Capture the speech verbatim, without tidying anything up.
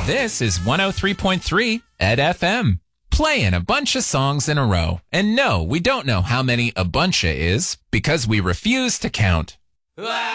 This is one oh three point three Ed F M. Playing a bunch of songs in a row. And no, we don't know how many a buncha is because we refuse to count.